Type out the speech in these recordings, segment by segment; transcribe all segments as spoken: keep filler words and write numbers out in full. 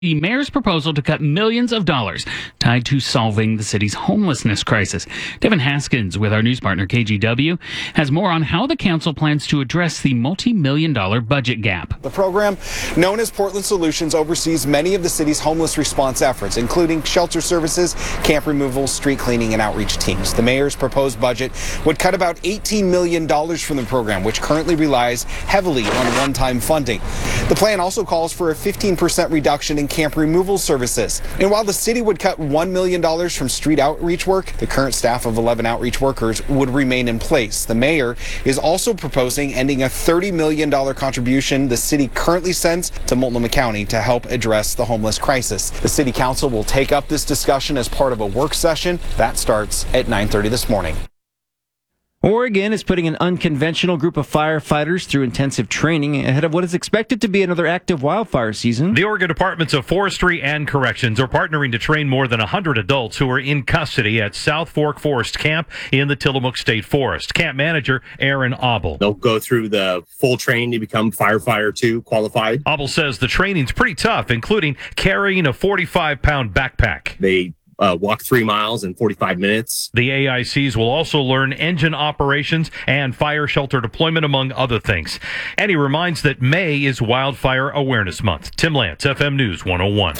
the mayor's proposal to cut millions of dollars tied to solving the city's homelessness crisis. Devin Haskins with our news partner K G W has more on how the council plans to address the multi-million dollar budget gap. The program, known as Portland Solutions, oversees many of the city's homeless response efforts, including shelter services, camp removal, street cleaning, and outreach teams. The mayor's proposed budget would cut about eighteen million dollars from the program, which currently relies heavily on one-time funding. The plan also calls for a fifteen percent reduction in camp removal services. And while the city would cut one million dollars from street outreach work, the current staff of eleven outreach workers would remain in place. The mayor is also proposing ending a thirty million dollars contribution the city currently sends to Multnomah County to help address the homeless crisis. The city council will take up this discussion as part of a work session that starts at nine thirty this morning. Oregon is putting an unconventional group of firefighters through intensive training ahead of what is expected to be another active wildfire season. The Oregon Departments of Forestry and Corrections are partnering to train more than one hundred adults who are in custody at South Fork Forest Camp in the Tillamook State Forest. Camp manager Aaron Abel. They'll go through the full training to become firefighter two qualified. Abel says the training's pretty tough, including carrying a forty-five pound backpack. They Uh, walk three miles in forty-five minutes. The A I Cs will also learn engine operations and fire shelter deployment, among other things. And he reminds that May is Wildfire Awareness Month. Tim Lance, F M News one oh one.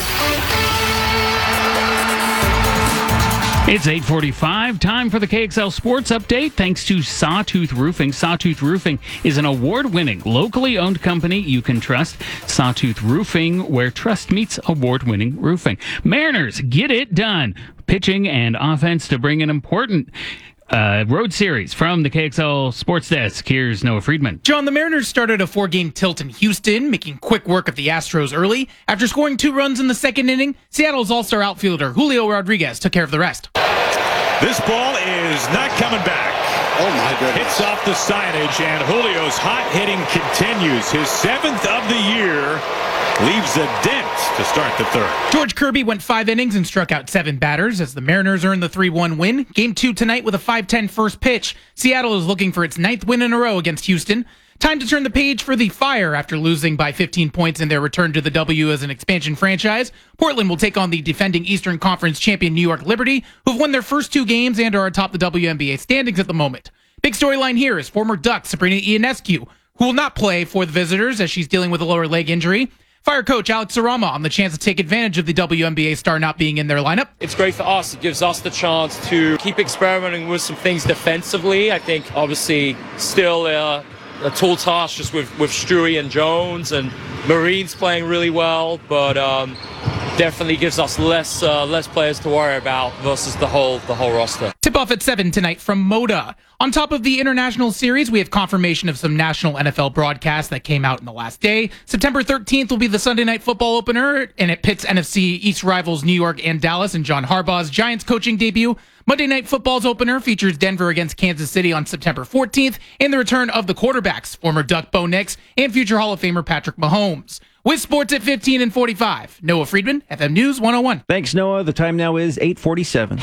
It's eight forty-five, time for the K X L Sports Update, thanks to Sawtooth Roofing. Sawtooth Roofing is an award-winning, locally owned company you can trust. Sawtooth Roofing, where trust meets award-winning roofing. Mariners, get it done. Pitching and offense to bring an important Uh, road series from the K X L Sports Desk. Here's Noah Friedman. John, the Mariners started a four-game tilt in Houston, making quick work of the Astros early. After scoring two runs in the second inning, Seattle's all-star outfielder Julio Rodriguez took care of the rest. This ball is not coming back. Oh, my goodness. Hits off the signage, and Julio's hot hitting continues. His seventh of the year leaves a dent to start the third. George Kirby went five innings and struck out seven batters as the Mariners earned the three one win. Game two tonight with a five ten first pitch. Seattle is looking for its ninth win in a row against Houston. Time to turn the page for the Fire after losing by fifteen points in their return to the W as an expansion franchise. Portland will take on the defending Eastern Conference champion New York Liberty, who've won their first two games and are atop the W N B A standings at the moment. Big storyline here is former Duck Sabrina Ionescu, who will not play for the visitors as she's dealing with a lower leg injury. Fire coach Alex Sarama on the chance to take advantage of the W N B A star not being in their lineup. It's great for us. It gives us the chance to keep experimenting with some things defensively. I think obviously still uh, a tall task just with, with Stewie and Jones, and Marines playing really well, but um, definitely gives us less uh, less players to worry about versus the whole the whole roster. Tip off at seven tonight from Moda. On top of the international series, we have confirmation of some national N F L broadcasts that came out in the last day. September thirteenth will be the Sunday Night Football opener, and it pits N F C East rivals New York and Dallas in John Harbaugh's Giants coaching debut. Monday Night Football's opener features Denver against Kansas City on September fourteenth, and the return of the quarterbacks, former Duck Bo Nix and future Hall of Famer Patrick Mahomes. With sports at fifteen and forty-five, Noah Friedman, F M News one oh one. Thanks, Noah. The time now is eight forty-seven.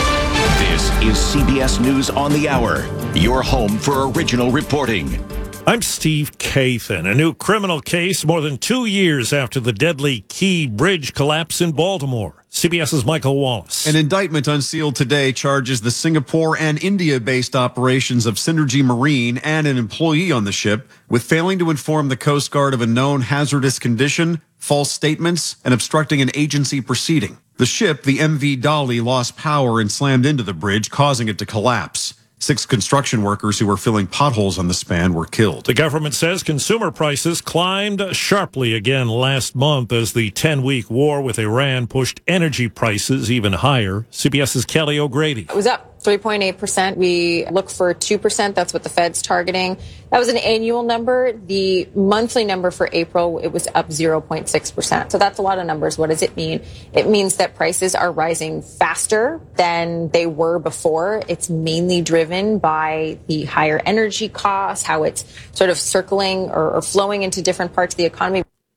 This is C B S News on the Hour, your home for original reporting. I'm Steve Kathan. A new criminal case more than two years after the deadly Key Bridge collapse in Baltimore. CBS's Michael Wallace. An indictment unsealed today charges the Singapore and India-based operations of Synergy Marine and an employee on the ship with failing to inform the Coast Guard of a known hazardous condition, false statements, and obstructing an agency proceeding. The ship, the M V Dolly, lost power and slammed into the bridge, causing it to collapse. Six construction workers who were filling potholes on the span were killed. The government says consumer prices climbed sharply again last month as the ten-week war with Iran pushed energy prices even higher. CBS's Kelly O'Grady. It was up three point eight percent. We look for two percent. That's what the Fed's targeting. That was an annual number. The monthly number for April, it was up zero point six percent. So that's a lot of numbers. What does it mean? It means that prices are rising faster than they were before. It's mainly driven by the higher energy costs, how it's sort of circling or, or flowing into different parts of the economy.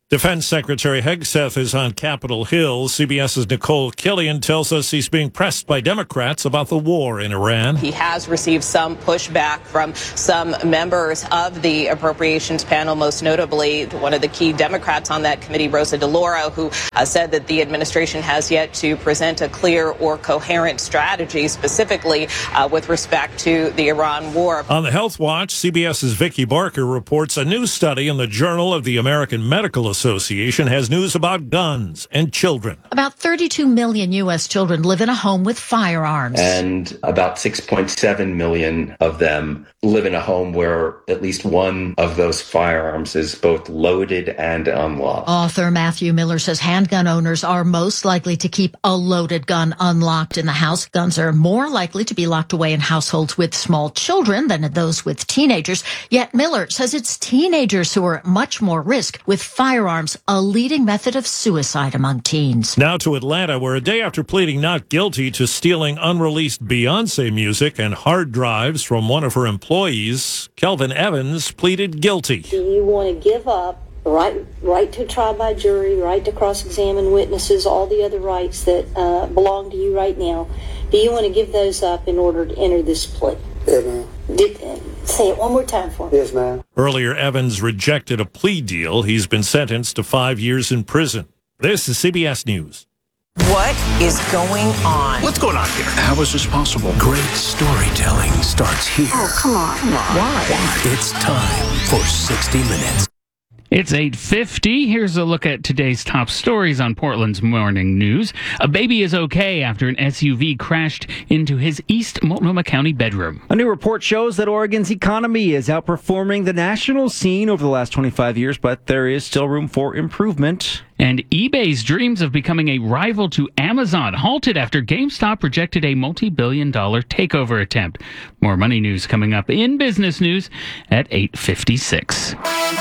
Defense Secretary Hegseth is on Capitol Hill. CBS's Nicole Killian tells us he's being pressed by Democrats about the war in Iran. He has received some pushback from some members of the appropriations panel, most notably one of the key Democrats on that committee, Rosa DeLauro, who uh, said that the administration has yet to present a clear or coherent strategy, specifically uh, with respect to the Iran war. On the Health Watch, CBS's Vicki Barker reports a new study in the Journal of the American Medical Association has news about guns and children. About thirty-two million U S children live in a home with firearms. And about six point seven million of them live in a home where at least one of those firearms is both loaded and unlocked. Author Matthew Miller says handgun owners are most likely to keep a loaded gun unlocked in the house. Guns are more likely to be locked away in households with small children than in those with teenagers. Yet Miller says it's teenagers who are at much more risk, with firearms a leading method of suicide among teens. Now to Atlanta, where a day after pleading not guilty to stealing unreleased Beyonce music and hard drives from one of her employees, Kelvin Evans pleaded guilty. Do you want to give up the right, right to trial by jury, right to cross-examine witnesses, all the other rights that uh, belong to you right now? Do you want to give those up in order to enter this plea? Yeah, ma'am. Did, uh, say it one more time for me. Yes, ma'am. Earlier, Evans rejected a plea deal. He's been sentenced to five years in prison. This is C B S News. What is going on? What's going on here? How is this possible? Great storytelling starts here. Oh, come on. Come on. Why? Why? It's time for sixty minutes. It's eight fifty. Here's a look at today's top stories on Portland's Morning News. A baby is okay after an S U V crashed into his East Multnomah County bedroom. A new report shows that Oregon's economy is outperforming the national scene over the last twenty-five years, but there is still room for improvement. And eBay's dreams of becoming a rival to Amazon halted after GameStop rejected a multi-billion dollar takeover attempt. More money news coming up in business news at eight fifty-six.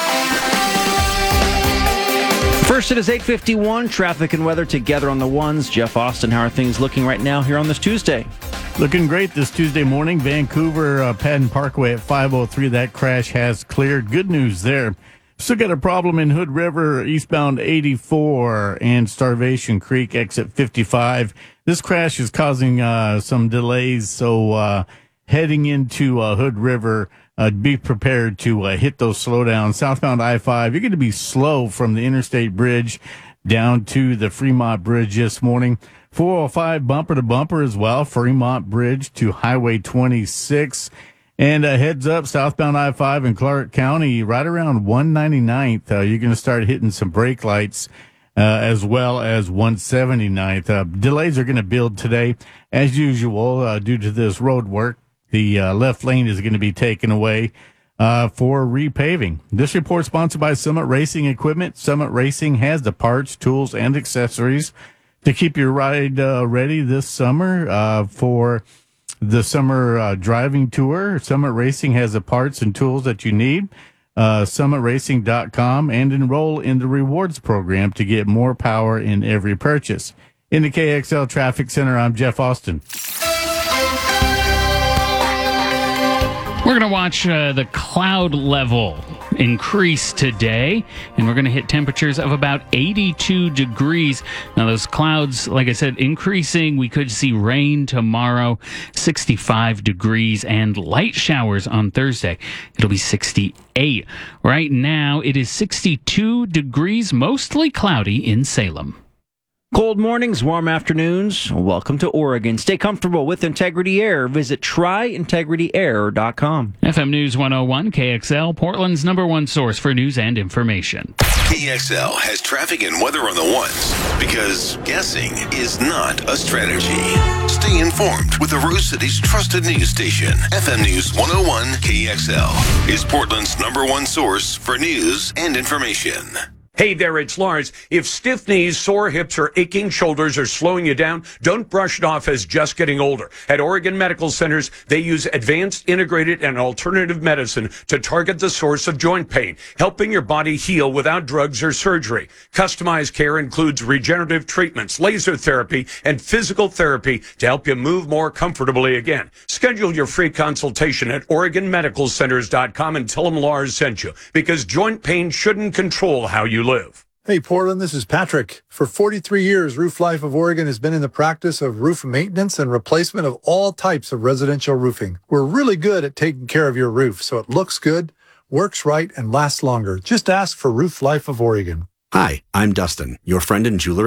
First, it is eight fifty-one. Traffic and weather together on the ones. Jeff Austin, how are things looking right now here on this Tuesday? Looking great this Tuesday morning. Vancouver, uh, Patton Parkway at five oh three. That crash has cleared. Good news there. Still got a problem in Hood River, eastbound eighty-four and Starvation Creek, exit fifty-five. This crash is causing uh, some delays, so uh, heading into uh, Hood River, Uh, be prepared to uh, hit those slowdowns. Southbound I five, you're going to be slow from the Interstate Bridge down to the Fremont Bridge this morning. four oh five bumper to bumper as well, Fremont Bridge to Highway twenty-six. And uh, heads up, southbound I five in Clark County, right around one ninety-ninth, uh, you're going to start hitting some brake lights, uh, as well as one seventy-ninth. Uh, delays are going to build today, as usual, uh, due to this road work. The uh, left lane is going to be taken away uh, for repaving. This report sponsored by Summit Racing Equipment. Summit Racing has the parts, tools, and accessories to keep your ride uh, ready this summer uh, for the summer uh, driving tour. Summit Racing has the parts and tools that you need. Uh, summit racing dot com, and enroll in the rewards program to get more power in every purchase. In the K X L Traffic Center, I'm Jeff Austin. We're going to watch uh, the cloud level increase today, and we're going to hit temperatures of about eighty-two degrees. Now, those clouds, like I said, increasing. We could see rain tomorrow, sixty-five degrees, and light showers on Thursday. It'll be sixty-eight. Right now, it is sixty-two degrees, mostly cloudy in Salem. Cold mornings, warm afternoons. Welcome to Oregon. Stay comfortable with Integrity Air. Visit try integrity air dot com. F M News one oh one, K X L, Portland's number one source for news and information. K X L has traffic and weather on the ones because guessing is not a strategy. Stay informed with the Rose City's trusted news station. F M News one oh one K X L is Portland's number one source for news and information. Hey there, it's Lars. If stiff knees, sore hips, or aching shoulders are slowing you down, don't brush it off as just getting older. At Oregon Medical Centers, they use advanced, integrated, and alternative medicine to target the source of joint pain, helping your body heal without drugs or surgery. Customized care includes regenerative treatments, laser therapy, and physical therapy to help you move more comfortably again. Schedule your free consultation at oregon medical centers dot com and tell them Lars sent you, because joint pain shouldn't control how you live. Hey, Portland, this is Patrick. For forty-three years, Roof Life of Oregon has been in the practice of roof maintenance and replacement of all types of residential roofing. We're really good at taking care of your roof so it looks good, works right, and lasts longer. Just ask for Roof Life of Oregon. Hi, I'm Dustin, your friend and jeweler